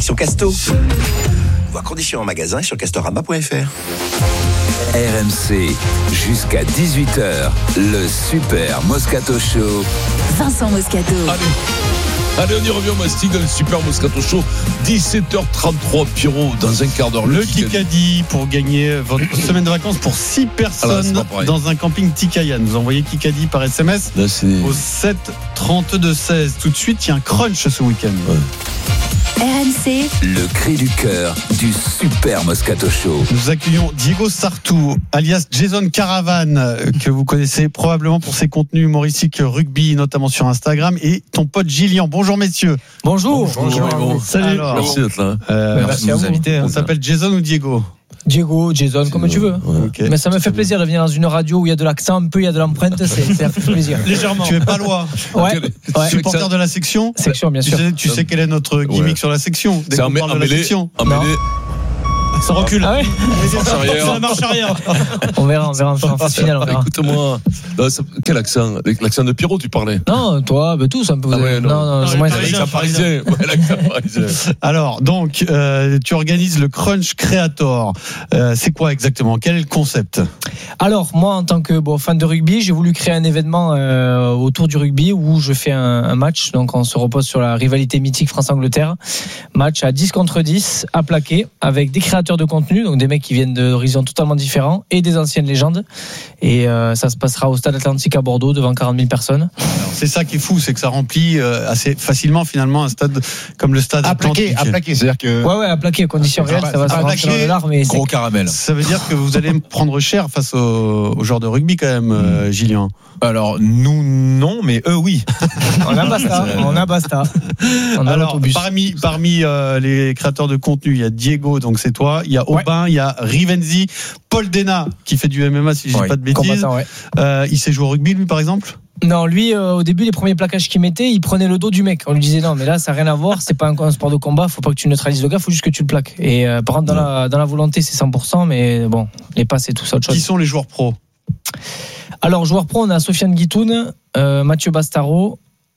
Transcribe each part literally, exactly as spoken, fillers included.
Casto. Voir conditions en magasin et sur castorama point f r. R M C, jusqu'à dix-huit heures, le Super Moscato Show. Vincent Moscato. Allez. Allez, on y revient, Mastig, le Super Moscato Show. dix-sept heures trente-trois, Pierrot, dans un quart d'heure. Le, le Kikadi pour gagner votre semaine de vacances pour six personnes ah là, dans un camping Tikayan. Vous envoyez Kikadi par S M S là, au sept trente-deux seize. Tout de suite, il y a un crunch ce week-end. Ouais. R M C, le cri du cœur du Super Moscato Show. Nous accueillons Diego Sartou, alias Jason Caravan, que vous connaissez probablement pour ses contenus humoristiques rugby, notamment sur Instagram, et ton pote Gillian. Bonjour messieurs. Bonjour. Bonjour. Bonjour. Salut. Alors, merci d'être là. Euh, merci de nous inviter. On s'appelle Jason ou Diego? Diego, Jason, comme tu veux. Ouais. Okay. Mais ça me fait plaisir de venir dans une radio où il y a de l'accent, un peu, il y a de l'empreinte, c'est, ça fait plaisir. Légèrement. Tu es pas loin. Ouais. ouais. Supporter de la section. Section, bien sûr. Tu sais, tu sais quel est notre gimmick ouais. sur la section. Dès c'est qu'on parle de la section. Ça recule. Ah ouais. C'est la marche arrière. On verra, on verra en phase finale. On verra. Écoute-moi, non, quel accent? L'accent de Pierrot, tu parlais? Non, toi, bah, tous un peu. Ah ouais, non, non, non, non, non l'accent parisien. Ouais, l'accent parisien. Alors, donc, euh, tu organises le Crunch Creator. Euh, c'est quoi exactement? Quel est le concept? Alors, moi, en tant que bon, fan de rugby, j'ai voulu créer un événement euh, autour du rugby où je fais un, un match. Donc, on se repose sur la rivalité mythique France-Angleterre. Match à dix contre dix, à plaquer, avec des créateurs de contenu, donc des mecs qui viennent d'horizons totalement différents et des anciennes légendes. Et euh, ça se passera au Stade Atlantique à Bordeaux devant quarante mille personnes. Alors, c'est ça qui est fou, c'est que ça remplit euh, assez facilement finalement un stade comme le Stade à Atlantique. Plaquer, à plaquer, c'est-à-dire que ouais ouais à plaquer, conditions réelles, ça va se rentrer dans le lard, mais gros caramel. Ça veut dire que vous allez prendre cher face au, au joueur de rugby quand même, euh, Gillian. Alors nous non, mais eux oui. On a Basta, on a Basta. On a Alors l'autobus. parmi parmi euh, les créateurs de contenu, il y a Diego, donc c'est toi, il y a Aubin, ouais. il y a Rivenzi, Paul Dena qui fait du M M A si je dis ouais. pas de bêtises. Ouais. Euh, il sait jouer au rugby lui par exemple? Non, lui, euh, au début, les premiers plaquages qu'il mettait, il prenait le dos du mec. On lui disait non, mais là, ça n'a rien à voir. C'est pas un, un sport de combat. Faut pas que tu neutralises le gars. Faut juste que tu le plaques. Et euh, par contre, dans la dans la volonté, c'est cent pour cent. Mais bon, les passes et tout ça, autre chose. Qui sont les joueurs pros? Alors, joueurs pros, on a Sofiane Guitoun, euh, Mathieu Bastaro,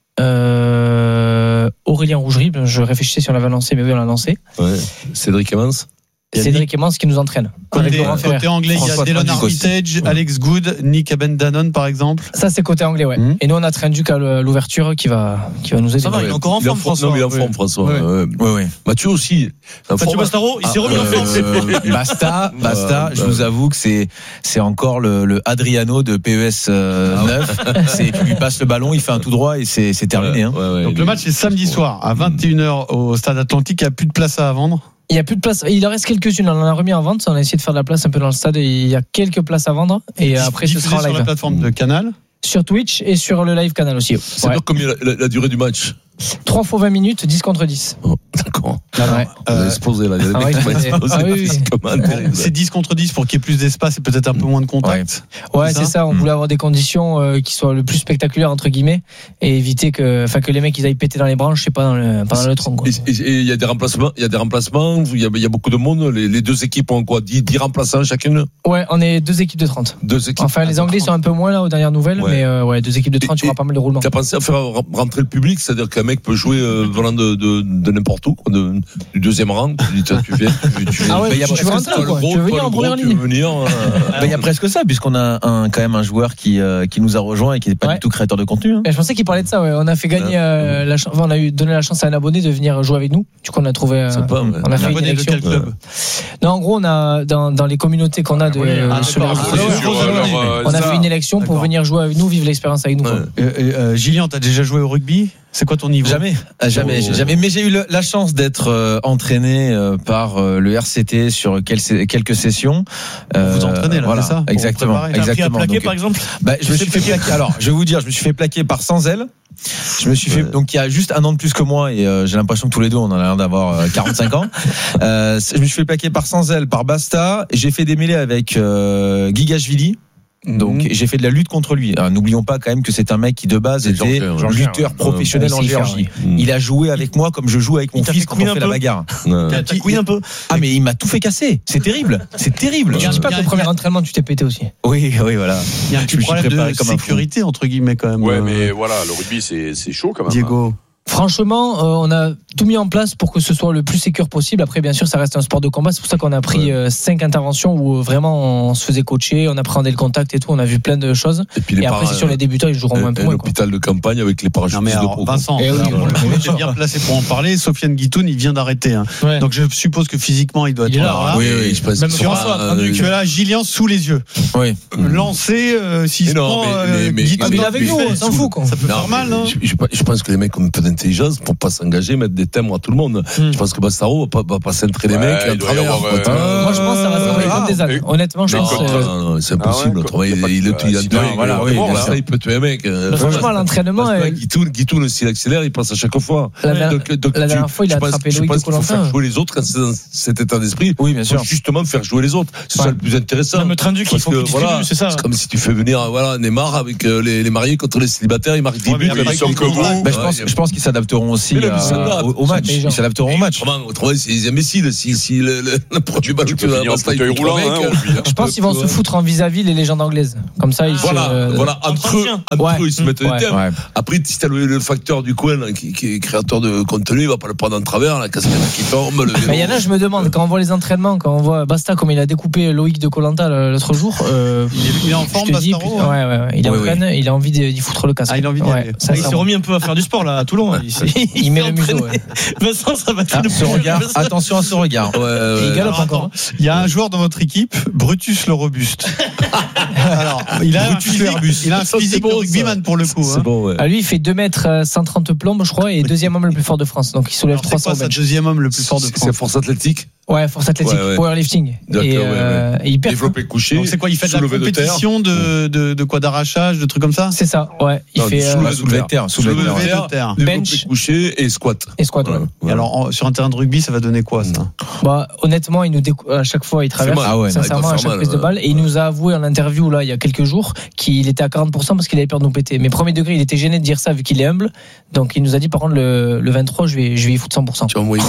euh, Aurélien Rougerie. Je réfléchissais si on l'avait lancé, mais oui, on l'a lancé. Ouais. Cédric Emmons. Cédric Emmons qui nous entraîne. Côté, côté anglais, il y a Delon Armitage, ouais. Alex Good, Nick Abendanon par exemple. Ça c'est côté anglais, ouais. Mmh. Et nous on a Trenduc à l'ouverture qui va qui va nous aider. Ça va, il est encore en forme, François. Non, mais il est en forme, François. Ouais. Ouais. Ouais, ouais. Mathieu aussi. Mathieu Bastaro, il s'est remis en forme. Basta, Basta. Je vous avoue que c'est c'est encore le, le Adriano de P E S euh, ah, neuf. C'est tu lui passes le ballon, il fait un tout droit et c'est c'est terminé. Ouais, hein. ouais, Donc le match est samedi soir à vingt et une heures au Stade Atlantique. Il n'y a plus de place à vendre. Il y a plus de place. Il en reste quelques-unes. On en a remis en vente. On a essayé de faire de la place un peu dans le stade. Et il y a quelques places à vendre. Et après, ce sera en live. Sur la plateforme de Canal. Sur Twitch et sur le live Canal aussi. C'est ouais. combien la, la, la durée du match? trois fois vingt minutes, dix contre dix. Oh, d'accord. Alors, ouais. On va exposer là. Il y a des ah mecs qui vont exploser. Ah oui, oui. C'est dix contre dix pour qu'il y ait plus d'espace et peut-être un peu moins de contact. Ouais, ouais c'est, c'est ça. ça. On mmh. voulait avoir des conditions euh, qui soient le plus spectaculaires entre guillemets et éviter que, enfin, que les mecs ils aillent péter dans les branches, je sais pas dans le, pas dans le tronc. Et il y a des remplacements. Il y a des remplacements. Il y a, y a beaucoup de monde. Les, les deux équipes ont quoi? dix remplaçants chacune. Ouais, on est deux équipes de trente. Deux équipes. Enfin, les Anglais sont un peu moins là aux dernières nouvelles, ouais. mais euh, ouais, deux équipes de trente, il y aura pas mal de roulements. Tu as pensé à faire rentrer le public, c'est-à-dire qu'un mec peut jouer euh, venant de, de, de n'importe où, de, du deuxième rang. Tu dis, tu viens, tu, tu, ah ouais, tu, tu, tu veux rentrer, quoi. Tu veux venir en première ligne. Il euh... y a presque ça, puisqu'on a un, quand même un joueur qui, euh, qui nous a rejoint et qui n'est pas ouais. du tout créateur de contenu. Hein. Je pensais qu'il parlait de ça. Ouais. On a fait gagner, euh, la, enfin, on a eu donné la chance à un abonné de venir jouer avec nous. Du coup, on a trouvé. Euh, pas, ouais. On a fait un une élection. De quel club? Non, en gros, on a dans, dans les communautés qu'on a de. Oui, euh, ah, sur les réseaux, on a fait une élection pour venir jouer avec nous, vivre l'expérience avec nous. Gillian, t'as déjà joué au rugby? C'est quoi ton niveau? Jamais, jamais, oh. jamais. Mais j'ai eu le, la chance d'être euh, entraîné euh, par euh, le R C T sur quel, quelques sessions. Euh, vous entraînez là, voilà, c'est ça? Exactement, exactement. T'as appris à plaquer, donc, par exemple? Bah, je me suis fait plaquer. Alors, je vais vous dire, je me suis fait plaquer par Sanzel. Je me suis fait, donc il y a juste un an de plus que moi et euh, j'ai l'impression que tous les deux on en a l'air d'avoir euh, quarante-cinq ans. Euh, je me suis fait plaquer par Sanzel, par Basta. J'ai fait des mêlées avec euh, Gigashvili. Donc mmh. j'ai fait de la lutte contre lui. Alors, n'oublions pas quand même que c'est un mec qui de base était lutteur professionnel euh, en Géorgie. Mmh. Il a joué avec moi comme je joue avec mon il fils quand on fait la bagarre. T'as couillé un peu. Ah mais il m'a tout fait casser. C'est terrible. C'est terrible. Je dis pas que le premier entraînement tu t'es pété aussi. Oui oui voilà. Il y a un petit problème de sécurité entre guillemets quand même. Ouais mais voilà le rugby c'est c'est chaud quand même. Diego. Franchement, euh, on a tout mis en place pour que ce soit le plus sécure possible. Après, bien sûr, ça reste un sport de combat. C'est pour ça qu'on a pris euh, cinq interventions où vraiment on se faisait coacher, on appréhendait le contact et tout. On a vu plein de choses. Et, puis les et après, c'est sur les débutants, ils joueront un peu moins. L'hôpital de campagne avec les parachutistes de pro. Vincent, et oui, tu es bien placé pour en parler. Sofiane Guitoun, il vient d'arrêter. Hein. Ouais. Donc je suppose que physiquement, il doit il être là. là. Oui, oui, je pense. Même François, euh, tu as là Gillian sous les yeux. Oui. Lancé, euh, s'il se prend Guitoun, il est avec nous, on s'en fout. Ça peut faire mal, non ? Je pense que les mecs ont un peu d'intelligence pour pas s'engager, mettre des thèmes à tout le monde. Hmm. Je pense que Bastaro va pas, va pas s'entrer ouais, les mecs. Euh, euh, moi, je pense que ça va se travailler comme des ânes. Honnêtement, je non, pense. Non, non, non, c'est impossible. Ah ouais, il, il, il, il, il, voilà, oui, il peut tuer un mec. Franchement, l'entraînement. Guitoun, s'il accélère, il passe à chaque fois. La dernière fois, il a attrapé Loïc de Colantin. Je pense qu'il faut faire jouer les autres quand c'est dans cet état d'esprit. Oui, bien sûr. Justement, faire jouer les autres. C'est ça le plus intéressant. Même Trenduc, il faut qu'il distribue, c'est ça. C'est comme si tu fais venir voilà Neymar avec les mariés contre les célibataires, il marque dix buts. Je pense qu'ils s'adapteront aussi au match. Ils s'adapteront au match. Autrement, c'est des imbéciles. Si, si le, le, le produit match, tu vas avoir ça, il roulant. Je pense qu'ils vont se foutre en vis-à-vis les légendes anglaises. Comme ça, ils voilà, se, voilà, entre eux, entre eux, ils se mettent des thèmes. Ouais. Après, si t'as le, le facteur du coin, là, qui, qui est créateur de contenu, il va pas le prendre en travers, la casquette qui tombe. Le il y en a, je me demande, quand on voit les entraînements, quand on voit Basta, comme il a découpé Loïc de Koh-Lanta l'autre jour, euh, il, est, il est en forme, Bastaro. Ouais, ouais, ouais, il est oui, en pleine, oui. Il a envie d'y foutre le casque. Ah, il a envie d'y ouais, ça, il s'est remis un peu à faire du sport, là, à Toulon. Il, il, il met le museau, ouais. Vincent, ça va être ah, ce regard. Attention à ce regard. Ouais, ouais. Il galope encore. Il y a un joueur dans votre équipe, Brutus le robuste. Alors, il a Brutus un physique, il a un physique bon, de rugbyman pour le coup. C'est hein. bon, ouais. Ah, lui, il fait deux mètres cent trente plombes, je crois, et deuxième homme le plus fort de France. Donc, il soulève trois cents. C'est quoi, ça, deuxième homme le plus fort de France? C'est force athlétique. Ouais, force athlétique, ouais, ouais. Powerlifting. D'accord, et, ouais, euh, ouais. et il perd. Développé couché. Donc c'est quoi? Il fait de la compétition de, de, de quoi, d'arrachage, de trucs comme ça? C'est ça, ouais. Il non, fait soulevé de terre, soulevé de terre, bench, couché et squat. Et squat, ouais. Et alors, en, sur un terrain de rugby, ça va donner quoi, ça? Bah, honnêtement, il nous décou... à chaque fois, il traverse. Ah ouais, sincèrement, à chaque mal, prise de balle. Et il nous a avoué en interview, là, il y a quelques jours, qu'il était à quarante pour cent parce qu'il avait peur de nous péter. Mais premier degré, il était gêné de dire ça vu qu'il est humble. Donc, il nous a dit, par contre, le, le vingt-trois, je vais, je vais y foutre cent pour cent. Tu vas envoyer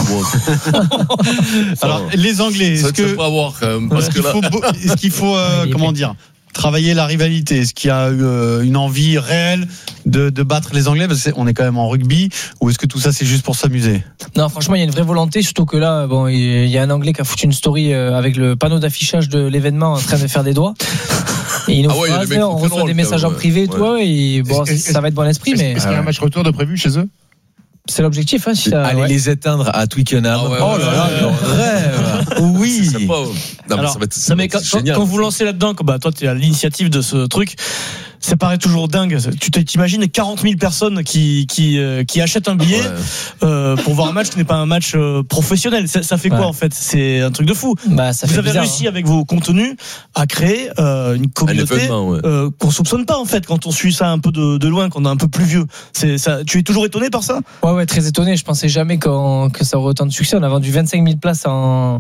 alors, les Anglais, est-ce que, pas avoir, quand même, parce est-ce qu'il que là... faut, est-ce qu'il faut euh, comment dire, travailler la rivalité? Est-ce qu'il y a euh, une envie réelle de, de battre les Anglais? Parce qu'on est quand même en rugby. Ou est-ce que tout ça, c'est juste pour s'amuser? Non, franchement, il y a une vraie volonté. Surtout que là, bon, il y a un Anglais qui a foutu une story avec le panneau d'affichage de l'événement en train de faire des doigts. Et il nous ah ouais, phrase, on reçoit des messages en privé et tout. Ouais. Et bon, est-ce, ça va être bon esprit. Est-ce, mais... est-ce qu'il y a un match retour de prévu chez eux? C'est l'objectif, hein, si ça, Allez ouais. les éteindre à Twickenham. Ah ouais, oh là là, le rêve. Oui. C'est pas... Non, mais alors, ça va être, ça non, va mais être quand, génial. Quand vous lancez là-dedans, bah, toi, tu es à l'initiative de ce truc. Ça paraît toujours dingue. Tu t'imagines quarante mille personnes qui qui euh, qui achètent un billet ouais. euh, pour voir un match qui n'est pas un match euh, professionnel. Ça, ça fait quoi ouais. en fait? C'est un truc de fou. Bah, ça vous fait avez bizarre, réussi hein. avec vos contenus à créer euh, une communauté ouais. euh, qu'on soupçonne pas en fait quand on suit ça un peu de, de loin, qu'on est un peu plus vieux. C'est ça. Tu es toujours étonné par ça? Ouais ouais, très étonné. Je pensais jamais qu'on, que ça aurait autant de succès. On a vendu vingt-cinq mille places en,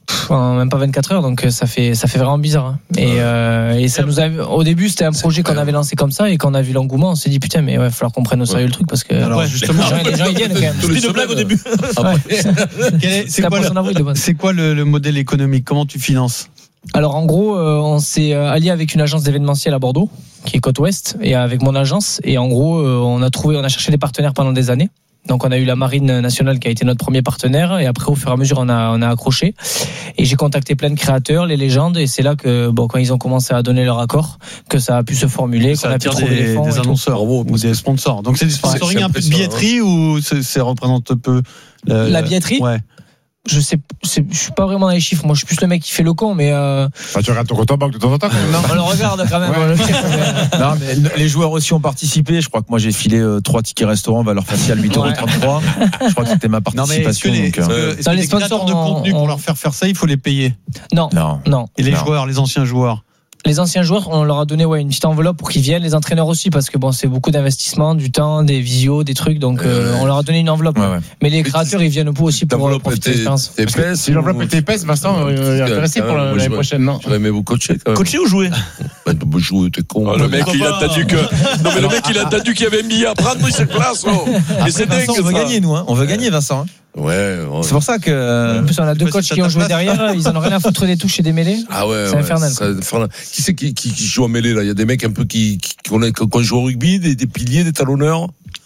en même pas vingt-quatre heures, donc ça fait ça fait vraiment bizarre. Hein. Et, ouais. euh, et ça nous a. Au début, c'était un projet qu'on avait lancé comme ça et qu'on a vu l'engouement, on s'est dit putain, mais il ouais, va falloir qu'on prenne au sérieux ouais. le truc parce que alors ouais, justement, les gens ils viennent quand même. C'était une blague au début. Ouais. est, c'est, quoi le, c'est quoi le, le modèle économique? Comment tu finances? Alors en gros, euh, on s'est allié avec une agence d'événementiel à Bordeaux, qui est Côte Ouest, et avec mon agence. Et en gros, euh, on a trouvé, on a cherché des partenaires pendant des années. Donc on a eu la Marine nationale qui a été notre premier partenaire et après au fur et à mesure on a on a accroché et j'ai contacté plein de créateurs, les légendes et c'est là que bon quand ils ont commencé à donner leur accord que ça a pu se formuler, ça qu'on a pu trouver des, les fonds des annonceurs ou des sponsors. Donc c'est du sponsoring, un peu de billetterie ou c'est, c'est représente un peu la, la billetterie. Ouais. Je sais, c'est, je suis pas vraiment dans les chiffres. Moi, je suis plus le mec qui fait le con, mais. Euh... Bah, tu regardes ton compte en banque de temps en temps, quand même, non? On le regarde quand même. Ouais. Non, mais les joueurs aussi ont participé. Je crois que moi, j'ai filé euh, trois tickets restaurant, valeur faciale huit euros trente-trois. Je crois que c'était ma participation. Non, mais est-ce que les, donc, euh, est-ce que les sponsors de contenu on... pour leur faire faire ça, il faut les payer? Non. Non. Non. Et les non. joueurs, les anciens joueurs? Les anciens joueurs, on leur a donné ouais, une petite enveloppe pour qu'ils viennent, les entraîneurs aussi, parce que bon, c'est beaucoup d'investissement, du temps, des visios, des trucs, donc euh, euh, on leur a donné une enveloppe. Ouais, ouais. Mais les créateurs, ils viennent aussi pour euh, profiter de l'expérience. Si l'enveloppe était épaisse, Vincent est intéressé pour l'année prochaine, non? J'aurais aimé vous coacher quand même. Coacher ou jouer? Bah, jouer, t'es con. Oh, le mec, il a entendu que. Non, mais le mec, il a entendu qu'il y avait un billet à prendre, il se place, oh. Mais c'est dingue. On veut gagner, nous, hein. On veut gagner, Vincent. Ouais, ouais. C'est pour ça que. En plus, on a deux coachs qui ont joué derrière, ils en ont rien à foutre des touches et des mêlées. Ah ouais, c'est ouais, infernal. C'est infernal. Qui c'est qui, qui, qui joue en mêlée là? Il y a des mecs un peu qui, qui, qui, ont, qui ont joué au rugby, des, des piliers, des talonneurs.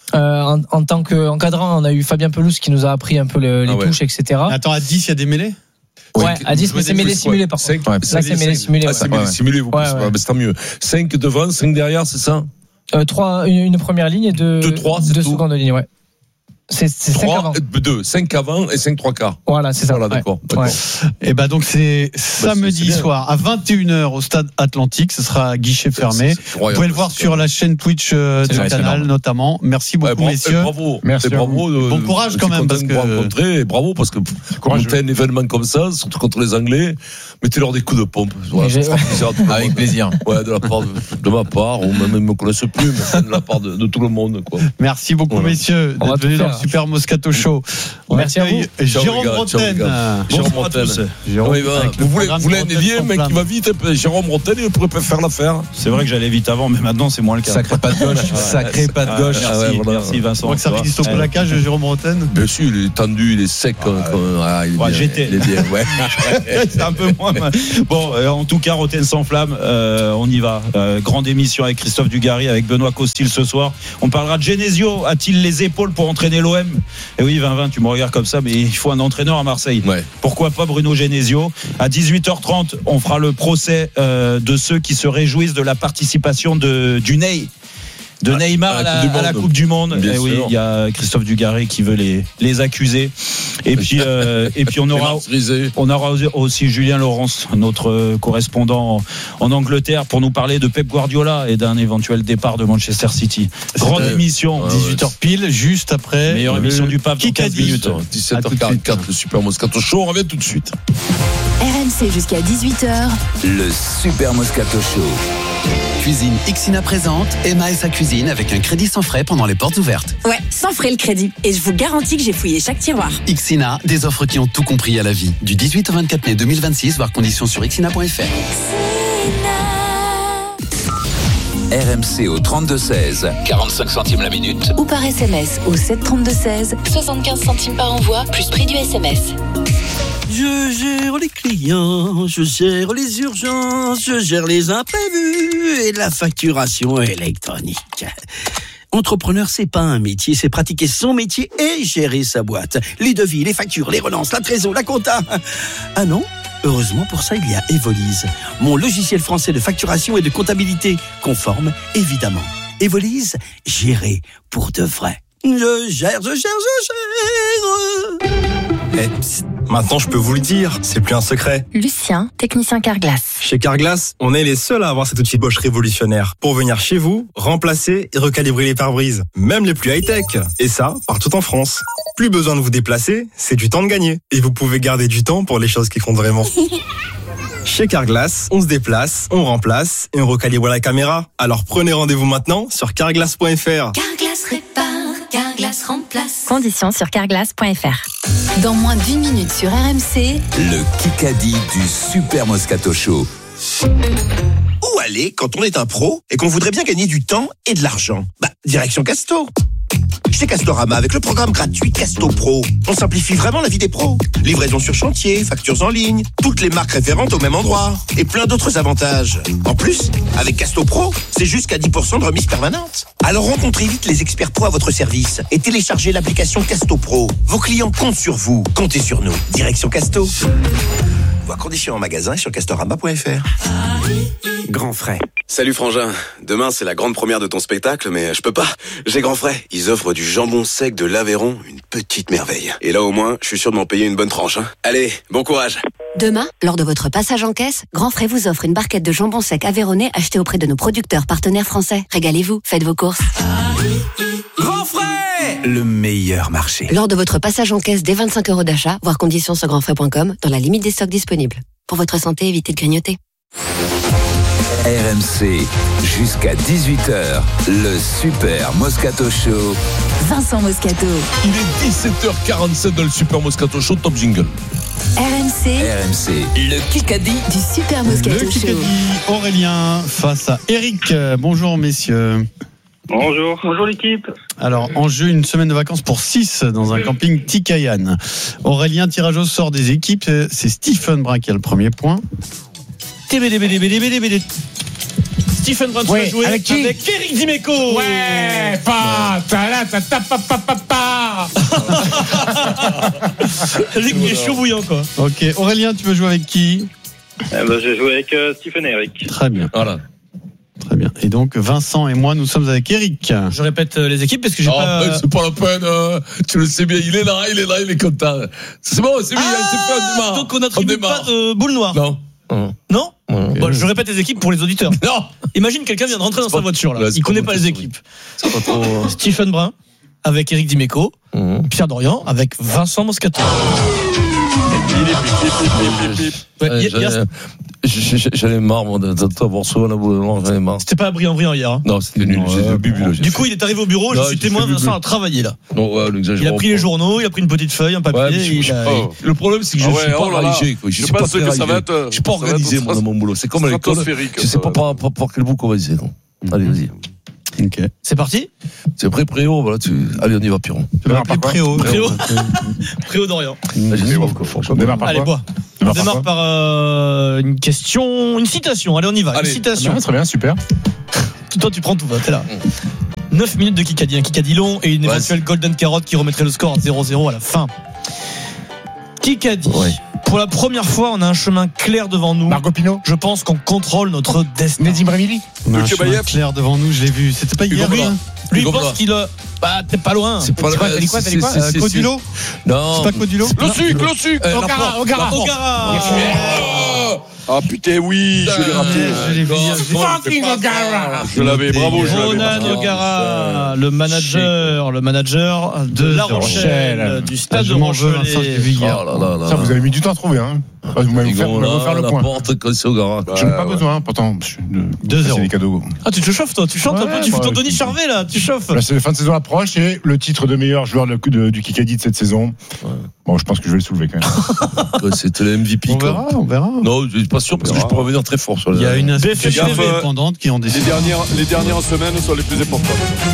Euh, en, en tant qu'encadrant, on a eu Fabien Pelouse qui nous a appris un peu le, les ah ouais. touches, et cetera. Attends, à dix, il y a des mêlées? Ouais, ouais, à dix, mais c'est mêlé simulé par contre. Ouais, là, c'est mêlé simulé. Ah, c'est mêlé simulé, vous. Ouais, ouais. C'est tant mieux. cinq devant, cinq derrière, c'est ça? Euh, trois, une, une première ligne et deux, deux, trois, deux secondes de ligne, ouais. C'est, c'est cinq avant. deux, cinq avant et cinq trois quarts. Voilà, c'est ça. Voilà, d'accord. Ouais. d'accord. Ouais. Et bah donc c'est samedi bah c'est, c'est soir à vingt et une heures au stade Atlantique. Ce sera guichet fermé. C'est, c'est Vous pouvez le voir sur la chaîne Twitch euh, du canal notamment. Merci beaucoup, ouais, bravo, messieurs. Bravo. Merci. Bravo. De, bon courage quand même parce que. Rencontrer, bravo parce que monter un événement comme ça, surtout contre les Anglais, mettez-leur des coups de pompe. Voilà, avec plaisir. Ouais, de la part de, de ma part, ou même ils me connaissent plus, mais de la part de, de tout le monde, quoi. Merci beaucoup, voilà. messieurs, d'être venus dans le Super Moscato Show. Merci à vous. Jérôme Bretagne. Jérôme Bretagne. Vous voulez, vous voulez un ailier, mec qui va vite. Jérôme Bretagne, il pourrait pas faire l'affaire. C'est vrai que j'allais vite avant, mais maintenant c'est moins le cas. Sacré pas de gauche. Sacré pas de gauche. Merci Vincent. On voit que ça existe au plaquage de Jérôme Bretagne. Bien sûr, il est tendu, il est sec. J'étais. C'est un peu moins. Bon, en tout cas, Rotten sans flamme, on y va. Grande émission avec Christophe Dugarry, avec Benoît Costil ce soir. On parlera de Genesio. A-t-il les épaules pour entraîner l'O M? Et oui, vingt vingt, tu me regardes comme ça, mais il faut un entraîneur à Marseille. Ouais. Pourquoi pas Bruno Genesio? À dix-huit heures trente, on fera le procès euh, de ceux qui se réjouissent de la participation de, du Ney. De Neymar à la, à la Coupe du Monde. Et oui, il y a Christophe Dugarry qui veut les, les accuser. Et puis, euh, et puis on aura, on aura aussi Julien Laurence, notre correspondant en, en Angleterre, pour nous parler de Pep Guardiola et d'un éventuel départ de Manchester City. Grande C'était, émission, ouais, dix-huit heures pile, juste après. Meilleure le, émission du pape dans quinze minutes. dix-sept heures quarante-quatre, le Super Moscato Show. On revient tout de suite. R M C jusqu'à dix-huit heures. Le Super Moscato Show. Cuisine Ixina présente Emma et sa cuisine avec un crédit sans frais pendant les portes ouvertes. Ouais, sans frais le crédit. Et je vous garantis que j'ai fouillé chaque tiroir. Ixina, des offres qui ont tout compris à la vie. Du dix-huit au vingt-quatre mai deux mille vingt-six, voir conditions sur ixina point f r. R M C au trente-deux seize, quarante-cinq centimes la minute. Ou par S M S au sept trente-deux seize, soixante-quinze centimes par envoi, plus prix du S M S. Je gère les clients, je gère les urgences, je gère les imprévus et la facturation électronique. Entrepreneur, c'est pas un métier, c'est pratiquer son métier et gérer sa boîte. Les devis, les factures, les relances, la trésor, la compta. Ah non ? Heureusement, pour ça, il y a Evolise, mon logiciel français de facturation et de comptabilité, conforme, évidemment. Evolise, gérer pour de vrai. Je gère, je gère, je gère. Eh, psst, maintenant je peux vous le dire, c'est plus un secret. Lucien, technicien Carglass. Chez Carglass, on est les seuls à avoir cet outil Bosch révolutionnaire pour venir chez vous, remplacer et recalibrer les pare-brises, même les plus high-tech. Et ça, partout en France. Plus besoin de vous déplacer, c'est du temps de gagner. Et vous pouvez garder du temps pour les choses qui comptent vraiment. Chez Carglass, on se déplace, on remplace et on recalibre la caméra. Alors prenez rendez-vous maintenant sur carglass point f r. Carglass répare, Carglass remplace. Conditions sur carglass point f r. Dans moins d'une minute sur R M C, le Kikadi du Super Moscato Show. Où aller quand on est un pro et qu'on voudrait bien gagner du temps et de l'argent? Bah, direction Casto. Chez Castorama, avec le programme gratuit Casto Pro, on simplifie vraiment la vie des pros. Livraison sur chantier, factures en ligne, toutes les marques référentes au même endroit et plein d'autres avantages. En plus, avec Casto Pro, c'est jusqu'à dix pour cent de remise permanente. Alors rencontrez vite les experts pro à votre service et téléchargez l'application Casto Pro. Vos clients comptent sur vous, comptez sur nous. Direction Casto. Voir conditions en magasin sur castorama point f r. Grand frais. Salut Frangin, demain c'est la grande première de ton spectacle, mais je peux pas, j'ai Grand frais. Ils offrent du jambon sec de l'Aveyron, une petite merveille. Et là au moins, je suis sûr de m'en payer une bonne tranche. Hein. Allez, bon courage. Demain, lors de votre passage en caisse, Grand Frais vous offre une barquette de jambon sec aveyronnais achetée auprès de nos producteurs partenaires français. Régalez-vous, faites vos courses. Grand Frais, le meilleur marché. Lors de votre passage en caisse dès vingt-cinq euros d'achat, voir conditions sur grand frais point com, dans la limite des stocks disponibles. Pour votre santé, évitez de grignoter. R M C, jusqu'à dix-huit heures, le Super Moscato Show. Vincent Moscato. Il est dix-sept heures quarante-sept dans le Super Moscato Show, top jingle. R M C. R M C, le Kikadi du Super Moscato le Show. Kikadi, Aurélien face à Eric. Bonjour messieurs. Bonjour. Bonjour l'équipe. Alors, en jeu, une semaine de vacances pour six dans un camping Tikayan. Aurélien, tirage au sort des équipes. C'est Stephen Brun qui a le premier point. Stephen Stephen Brun, tu Ouais, vas jouer avec qui avec Eric Dimeco. Ouais, pas, ta la ta ta pa pa pa pa. Eric, il est chaud bouillant, quoi. Ok, Aurélien, tu veux jouer avec qui? Eh ben, je joue avec euh, Stephen et Eric. Très bien. Voilà. Très bien. Et donc, Vincent et moi, nous sommes avec Eric. Je répète euh, les équipes parce que j'ai Oh, pas. ben, c'est pas la peine, euh, tu le sais bien, il est là, il est là, il est content. C'est bon, c'est bien, Ah, c'est pas, on démarre. donc on n'attribue pas de boule noire. Non. Non Okay. Bon, je répète les équipes pour les auditeurs. Non. Imagine quelqu'un vient de rentrer dans sa voiture là. Là, Il connaît pas pas les équipes. C'est pas trop. Stephen Brun avec Eric Dimeco, Mmh. Pierre Dorian avec Vincent Moscato. Ouais, j'en- J'en ai marre, moi, d'avoir souvent la boule noire, j'en ai marre. C'était pas brillant brillant hier. Hein. Non, c'était nul, c'était bubuleux. Du coup, il est arrivé au bureau, Non, je suis j'ai témoin, fait Vincent bubule. a travaillé là. Non, ouais, Il a pris les journaux, il a pris une petite feuille, un papier. Ouais, mais je- il je- a- oh. Le problème, c'est que je Ah ne ouais, suis pas oh là là. réalisé. Je Je suis pense pas que très ça va réalisé. être, Je suis pas ça va être organisé, moi, strat- dans mon boulot. C'est comme à l'école. stratosphérique, Je sais ça pas va par, par, par quel bout qu'on va essayer. Ok. Allez, vas-y. Ok. C'est parti. C'est prêt, Préau, voilà, tu... Allez, on y va, Piron. Tu vas appeler Préau. Préau. Préau Dorian. On démarre par Allez, quoi? bois. On démarre par euh, une question, une citation. Allez, on y va. Allez. Une citation. Très bien, super. Toi, tu prends tout, t'es là. neuf minutes de Kikadi, un Kikadi long et une Ouais, éventuelle Golden Carotte qui remettrait le score à zéro zéro à la fin. Kikadi. Ouais. Pour la première fois, on a un chemin clair devant nous. Margot Pinot. Je pense qu'on contrôle notre destin. Nedim Remili. On a un Luc chemin Bayev. clair devant nous, je l'ai vu. C'était pas hier, Hugo lui, Blas. hein? Lui, il Hugo pense Blas. qu'il a. Bah, t'es pas loin. C'est pas C'est quoi, t'as dit quoi, t'as dit quoi? c'est- Euh, c'est- Codulo? Non. C'est pas Codulo? Le sucre, le sucre. Euh, Ogara, Laporte. Ogara. Laporte. Ogara. Ah putain, oui, je l'ai raté. Je l'ai vu hier. Fucking Ogara. Je l'avais, bravo, je l'avais. Ronan marqué. Ogara, le manager, le manager de De La Rochelle. Rochelle, du Ah, stade je de m'en veux, Vincent, je l'ai Rochelet. vu hier. Oh là là là Ça, là. vous avez mis du temps à trouver, hein. Vous m'avez fait, vous m'avez fait le point. Laporte, quand c'est Ogara. Je n'ai pas ouais. besoin, pourtant. je suis de- deux zéro. C'est des cadeaux. Ah, tu te chauffes, toi, tu chantes un Ouais, peu, tu fais bah, ton Denis écoute. Charvet, là, tu chauffes. La fin de saison approche et le titre de meilleur joueur de- de- du Kikadi de cette saison. Bon, je pense que je vais le soulever quand même. Ouais, C'était le M V P. On quoi. verra, on verra. Non, je suis pas sûr parce que je pourrais revenir très fort sur le. Il y a une institution Fais gaffe, indépendante qui en Les décide. dernières, les dernières semaines sont les plus importantes.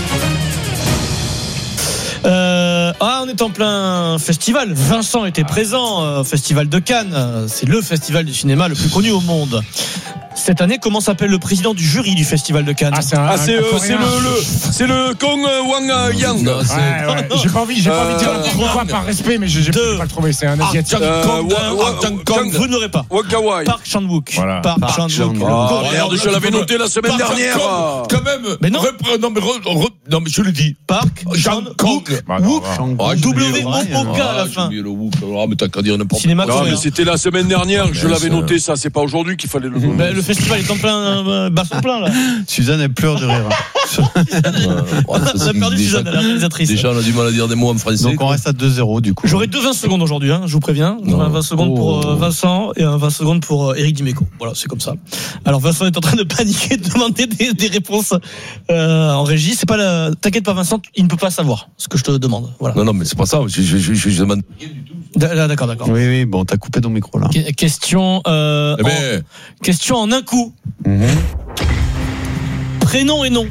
Euh, ah, on est en plein festival. Vincent était présent, euh, festival de Cannes. Euh, C'est le festival du cinéma le plus connu au monde. Cette année, comment s'appelle le président du jury du festival de Cannes? Ah, c'est un. Ah, c'est un euh, Coréen. c'est le, le, c'est le Kong euh, Wang euh, Yang. Non, c'est. Ouais, ouais. J'ai pas envie, j'ai pas envie de dire Euh, n'importe quoi par respect, mais je j'ai deux. pas le trouver. C'est un asiatique. Euh, Kong, Wa- ah, Wa- Kang Kang- Vous ne l'aurez pas. Wang Kawai. Park Chan-wook. Voilà. Park Park Chan-wook. Chan-wook. Ah, Coréen. merde, je l'avais noté la semaine Park dernière. Kong, quand même. Mais non. Repre- non, mais re- re- non, mais je le dis. Park Jean Chan-wook. Kong. Bah, non, Wook. bah. Ah, j'ai oublié W le O Wook. O K à la Ah, j'ai fin. oublié le Wook. Ah, mais t'as qu'à dire n'importe Cinéma quoi. Non, coréen. mais c'était la semaine dernière que je Ouais, l'avais c'est- noté, ça. C'est pas aujourd'hui qu'il fallait le noter. Ben, le festival est en plein euh, bassin plein là. Suzanne, elle pleure de rire. Ouais, On a ça, c'est- perdu déjà- Suzanne, la réalisatrice. Déjà, on a du mal à dire des mots en français. Donc on reste à deux zéro du coup. J'aurai deux vingt secondes aujourd'hui, hein, je vous préviens. J'aurai un vingt secondes pour euh, Vincent et un vingt secondes pour euh, Eric Dimeco. Voilà, c'est comme ça. Alors Vincent est en train de paniquer, de demander des, des réponses euh, en régie. C'est pas la... T'inquiète pas Vincent, il ne peut pas savoir ce que je te demande. Voilà. Non, non, mais c'est pas ça. Je, je, je, je, je demande. D- D'accord, d'accord. Oui, oui, bon, t'as coupé ton micro là. Que- Question, euh, Eh ben, en... question en un coup. Mhm. Prénom et nom.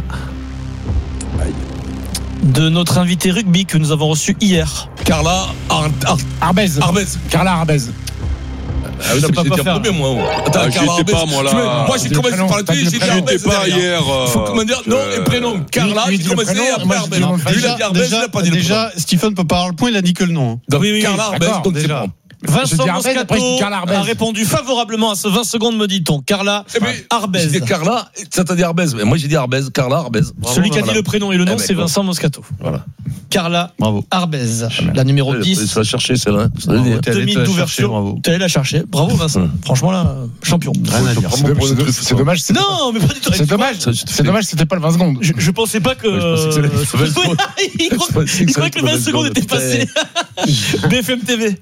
De notre invité rugby que nous avons reçu hier. Carla Ar- Ar- Arbez. Arbez. Carla Arbez. Ah oui, non, sais mais pas j'étais quoi en faire. premier, moi. Ah, Attends, j'y Carla étais Arbez. pas, moi, là. Tu veux- Moi, j'ai Dis le commencé prénom, par le pas truc, le j'ai dit prénom. Arbez J'étais pas derrière. hier. euh, Il faut comment dire nom et prénom. Carla, lui j'ai dit le commencé prénom, après moi, je Arbez. dis le nom de Lui, il a Déjà, dit Arbez, il déjà, a pas dit le prénom. déjà Stephen peut pas avoir le point, il a dit que le nom. Donc, Oui, oui, Carla oui, Arbez, d'accord, donc c'est déjà. bon. Je Vincent dis Arbez, après je dis Moscato Carla Arbez. a répondu favorablement à ce vingt secondes, me dit-on. Carla Eh ben, Arbez. J'ai dit Carla, ça t'a dit Arbez. Mais moi, j'ai dit Arbez, Carla Arbez. Celui qui a dit Voilà. le prénom et le nom, Eh ben, c'est quoi. Vincent Moscato. Voilà. Carla Bravo. Arbez, la numéro Tu dix. vas chercher celle-là. Ça veut Bravo, dire. t'es allé deux te minutes la chercher, d'ouverture. bravo. T'es allé la chercher. Bravo Vincent. Franchement là, euh, champion. Rien à dire. C'est dommage, c'est dommage. c'est- Non, mais pas du tout. C'est dommage. C'est dommage, c'était pas le vingt secondes. Je, je pensais pas que. Ouais, je pensais que ça allait être vingt secondes. il Je croit- pensais que il ça croyait allait que le vingt être secondes était passé. B F M T V.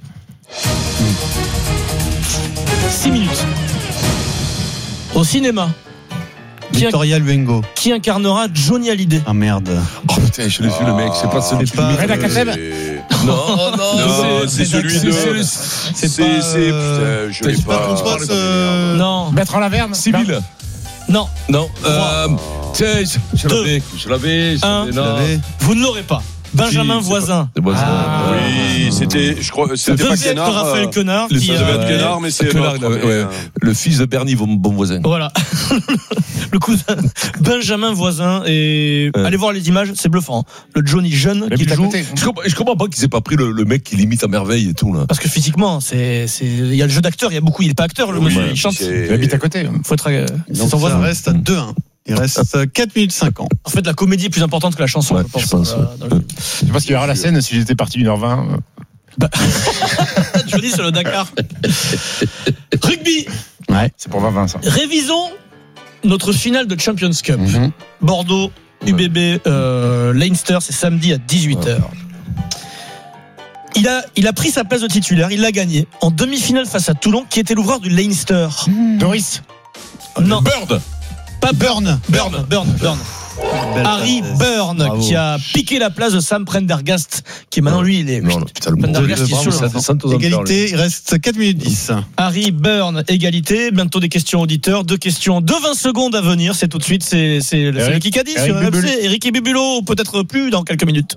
six minutes. Au cinéma. Qui, inc- Victoria Luengo. qui incarnera Johnny Hallyday? Ah merde. Oh putain, je l'ai vu le mec, c'est pas celui C'est pas. Reda Kateb. Non, non, Non, c'est celui de. c'est- C'est, c'est pas, c'est, euh, putain, je l'ai c'est pas pas. François, euh, Non. Mettre en laverne. Civil. Non. Non, euh, tiens, je je Deux. l'avais, je l'avais, je Un. l'avais, Tu non. l'avais. Vous ne l'aurez pas. Benjamin Voisin. Ah, oui, c'était, je crois, c'était pas Quenard. Raphaël Quenard. Ça devait être Quenard, mais c'est Quenard, l'autre, ouais, ouais. Le fils de Bernie, bon voisin. Voilà. Le cousin Benjamin Voisin. Et ouais. Allez voir les images, c'est bluffant. Le Johnny jeune qui joue. Je comprends, je comprends pas qu'ils aient pas pris le, le mec qui limite à merveille et tout là. Parce que physiquement, c'est, c'est, il y a le jeu d'acteur, il y a beaucoup. Il est pas acteur, le oui, monsieur. Il chante. Il habite à côté. Faut être. Euh, c'est son voisin. Ça reste à deux un. Il reste quatre minutes cinquante. En fait, la comédie est plus importante que la chanson, ouais, je pense. Je pense, euh, ouais. le... je pense qu'il y aura la scène si j'étais parti une heure vingt. Bah... Johnny sur le Dakar. Rugby. Ouais, c'est pour vingt, ça. Révisons notre finale de Champions Cup. Mm-hmm. Bordeaux, ouais. U B B, euh, Leinster, c'est samedi à dix-huit heures. Ouais. Il a, il a pris sa place de titulaire, il l'a gagné en demi-finale face à Toulon, qui était l'ouvreur du Leinster. Mmh. Doris. Non. Bird. Pas Burn. Burn. Burn. Burn. Harry Burn, bravo. Qui a piqué la place de Sam Prendergast, qui est maintenant lui, il est. Non, putain, le Prendergast qui est sur égalité, il reste quatre minutes dix. Harry Burn, égalité. Bientôt des questions auditeurs, deux questions de vingt secondes à venir. C'est tout de suite, c'est, c'est, Eric, c'est le Kikadi sur R M C. Eric et Bubulo, peut-être plus dans quelques minutes.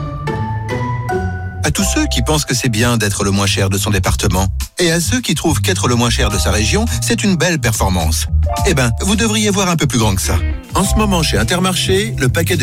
À tous ceux qui pensent que c'est bien d'être le moins cher de son département, et à ceux qui trouvent qu'être le moins cher de sa région, c'est une belle performance. Eh ben, vous devriez voir un peu plus grand que ça. En ce moment, chez Intermarché, le paquet de